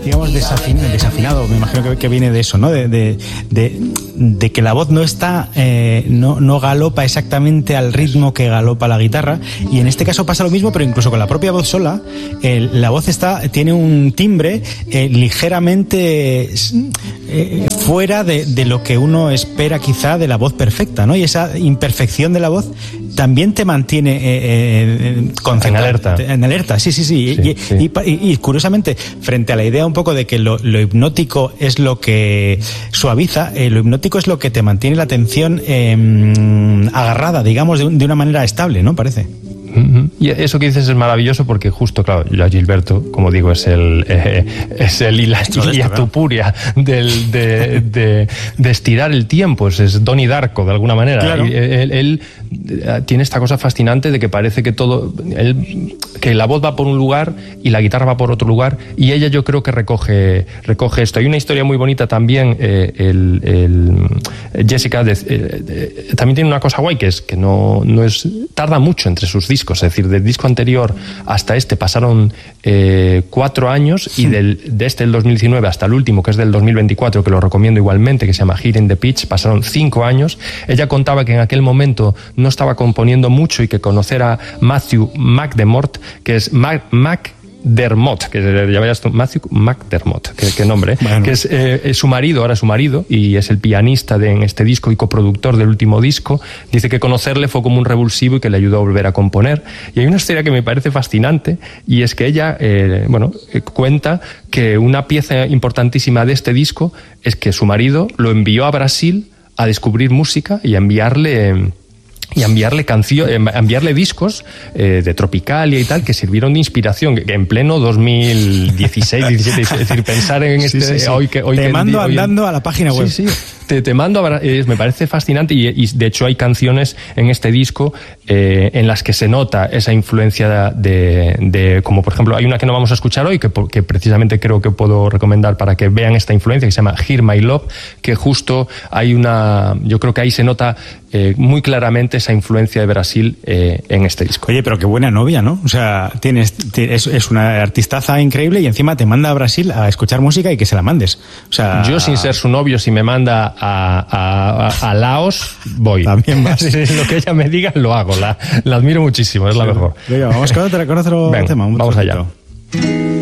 digamos, desafinado. Me imagino que viene de eso, ¿no? De que la voz no está, no galopa exactamente al ritmo que galopa la guitarra. Y en este caso pasa lo mismo, pero incluso con la propia voz sola, la voz tiene un timbre ligeramente fuera de lo que uno espera quizá de la voz perfecta, ¿no? Y esa imperfección de la voz también te mantiene concentrado. En alerta, sí. Y curiosamente, frente a la idea un poco de que lo hipnótico es lo que suaviza, lo hipnótico es lo que te mantiene la atención agarrada, digamos, de una manera estable, ¿no? Parece. Y eso que dices es maravilloso porque justo, claro, ya Gilberto, como digo, es el Ilia Tupuria de estirar el tiempo, es Donnie Darko de alguna manera. Claro. Él tiene esta cosa fascinante de que parece que que la voz va por un lugar y la guitarra va por otro lugar, y ella yo creo que recoge esto. Hay una historia muy bonita también, Jessica también tiene una cosa guay, que es que no tarda mucho entre sus discos. Es decir, del disco anterior hasta este pasaron 4 años, y de este del 2019 hasta el último, que es del 2024, que lo recomiendo igualmente, que se llama Here in the Pitch, pasaron 5 años. Ella contaba que en aquel momento no estaba componiendo mucho y que conocer a Matthew McDermott, que es Dermot, que ya verás tú, Matthew McDermott, qué nombre, bueno. Que es su marido, ahora su marido, y es el pianista en este disco y coproductor del último disco. Dice que conocerle fue como un revulsivo y que le ayudó a volver a componer. Y hay una historia que me parece fascinante, y es que ella cuenta que una pieza importantísima de este disco es que su marido lo envió a Brasil a descubrir música y a enviarle discos de Tropicalia y tal, que sirvieron de inspiración, que en pleno 2016, 17, es decir, pensar en sí. Hoy te mando andando a la página web. Sí. Te mando me parece fascinante, y de hecho hay canciones en este disco en las que se nota esa influencia de como por ejemplo hay una que no vamos a escuchar hoy, que precisamente creo que puedo recomendar para que vean esta influencia, que se llama Hear My Love, que justo yo creo que ahí se nota muy claramente esa influencia de Brasil en este disco. Oye, pero qué buena novia, ¿no? O sea, es una artistaza increíble, y encima te manda a Brasil a escuchar música y que se la mandes. O sea, yo, sin ser su novio, si me manda a Laos, voy. También vas. Lo que ella me diga, lo hago. La admiro muchísimo, es la mejor. Venga, vamos con otro tema. Vamos allá.